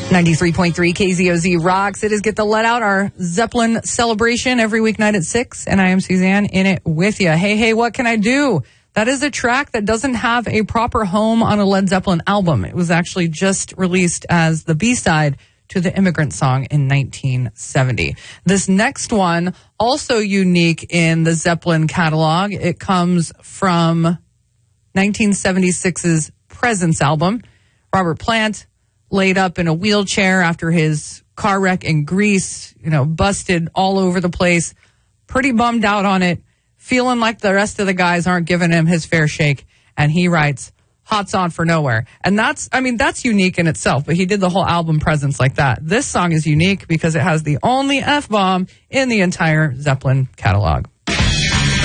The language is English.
93.3 KZOZ rocks. It is Get the Let Out, our Zeppelin celebration every weeknight at 6. And I am Suzanne in it with you. Hey, what can I do? That is a track that doesn't have a proper home on a Led Zeppelin album. It was actually just released as the B-side to the Immigrant Song in 1970. This next one, also unique in the Zeppelin catalog. It comes from 1976's Presence album. Robert Plant laid up in a wheelchair after his car wreck in Greece, busted all over the place, pretty bummed out on it, feeling like the rest of the guys aren't giving him his fair shake. And he writes, "Hot Song for Nowhere." And that's unique in itself, but he did the whole album Presence like that. This song is unique because it has the only F-bomb in the entire Zeppelin catalog.